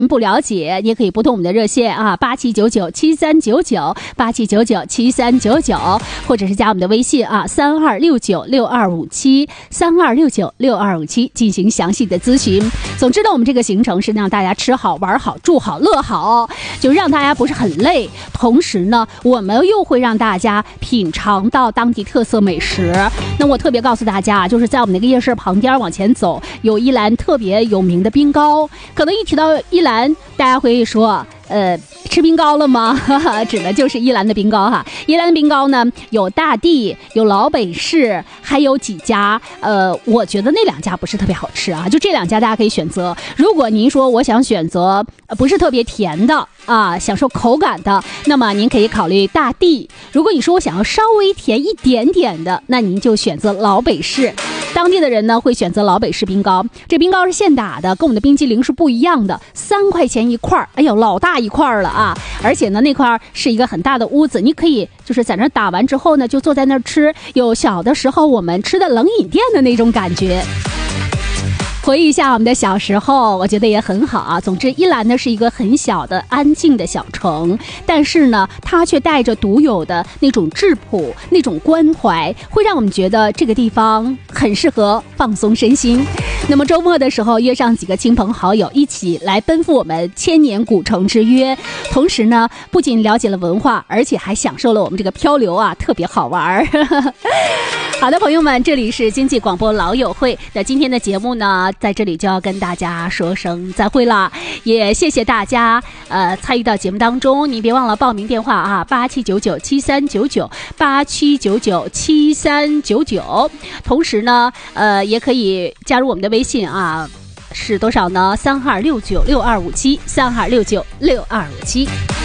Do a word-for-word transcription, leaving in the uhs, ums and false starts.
不了解，你也可以拨通我们的热线啊，八七九九七三九九，八七九九七三九九，或者是加我们的微信啊，三二六九六二五七，三二六九六二五七进行详细的咨询。总之呢，我们这个行程是让大家吃好、玩好、住好、乐好，就让大家不是很累。同时呢，我们又会让大家品尝到当地特色美食。那我特别告诉大家，就是在我们那个夜市旁边往前走，有一兰特别有名的冰糕。可能一提到一兰，大家会说呃吃冰糕了吗？指的就是一兰的冰糕哈。一兰的冰糕呢，有大地，有老北市，还有几家呃我觉得那两家不是特别好吃啊，就这两家大家可以选择。如果您说我想选择不是特别甜的啊，享受口感的，那么您可以考虑大地。如果你说我想要稍微甜一点点的，那您就选择老北市。当地的人呢会选择老北市冰糕，这冰糕是现打的，跟我们的冰激凌是不一样的，三块钱一块，哎呦老大一块了啊！而且呢那块是一个很大的屋子，你可以就是在那打完之后呢就坐在那儿吃，有小的时候我们吃的冷饮店的那种感觉。回忆一下我们的小时候，我觉得也很好啊。总之，一兰呢是一个很小的安静的小城，但是呢它却带着独有的那种质朴，那种关怀，会让我们觉得这个地方很适合放松身心。那么周末的时候约上几个亲朋好友一起来奔赴我们千年古城之约，同时呢不仅了解了文化，而且还享受了我们这个漂流啊，特别好玩。好的朋友们，这里是经济广播老友会，那今天的节目呢在这里就要跟大家说声再会了，也谢谢大家呃参与到节目当中。你别忘了报名电话啊，八七九九七三九九，八七九九七三九九。同时呢呃也可以加入我们的微信啊，是多少呢？三二六九六二五七，三二六九六二五七。